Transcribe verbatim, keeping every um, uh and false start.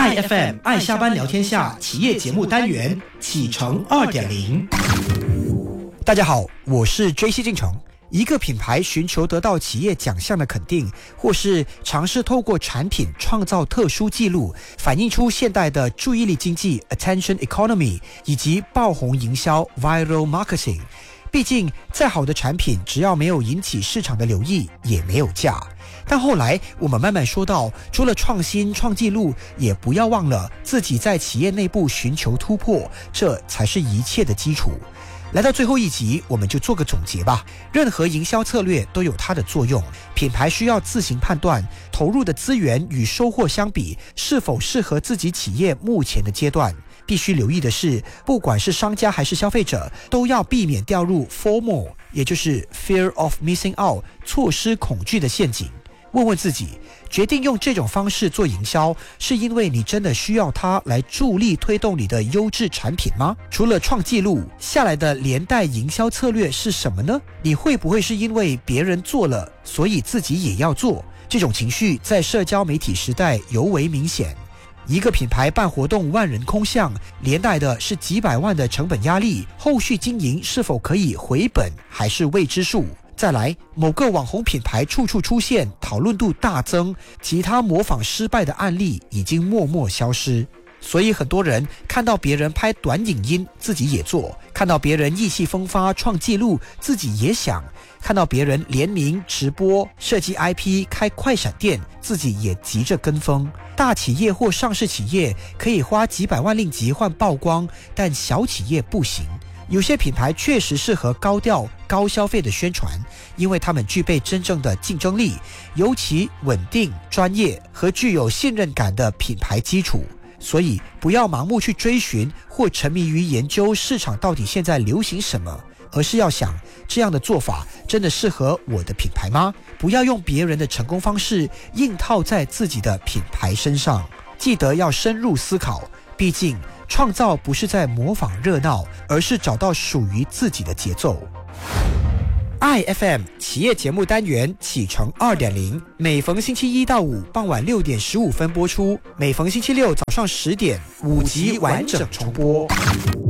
I F M 爱下班聊天下企业节目单元启程 二点零。 大家好，我是 J C 进程。一个品牌寻求得到企业奖项的肯定，或是尝试透过产品创造特殊记录，反映出现代的注意力经济 attention economy 以及爆红营销 viral marketing。毕竟再好的产品只要没有引起市场的留意也没有价。但后来我们慢慢说到，除了创新创纪录，也不要忘了自己在企业内部寻求突破，这才是一切的基础。来到最后一集，我们就做个总结吧。任何营销策略都有它的作用，品牌需要自行判断投入的资源与收获相比，是否适合自己企业目前的阶段。必须留意的是，不管是商家还是消费者，都要避免掉入 FOMO， 也就是 Fear of Missing Out 错失恐惧的陷阱。问问自己，决定用这种方式做营销，是因为你真的需要它来助力推动你的优质产品吗？除了创纪录，下来的连带营销策略是什么呢？你会不会是因为别人做了，所以自己也要做？这种情绪在社交媒体时代尤为明显。一个品牌办活动万人空巷，连带的是几百万的成本压力，后续经营是否可以回本还是未知数。再来，某个网红品牌处处出现，讨论度大增，其他模仿失败的案例已经默默消失。所以很多人看到别人拍短影音，自己也做；看到别人意气风发创纪录，自己也想；看到别人联名直播设计 I P 开快闪店，自己也急着跟风。大企业或上市企业可以花几百万令吉换曝光，但小企业不行。有些品牌确实适合高调高消费的宣传，因为他们具备真正的竞争力，尤其稳定专业和具有信任感的品牌基础。所以不要盲目去追寻或沉迷于研究市场到底现在流行什么，而是要想，这样的做法真的适合我的品牌吗？不要用别人的成功方式硬套在自己的品牌身上。记得要深入思考，毕竟创造不是在模仿热闹，而是找到属于自己的节奏。I F M 企业节目单元启程 二点零， 每逢星期一到五傍晚六点十五分播出，每逢星期六早上十点五集完整重播。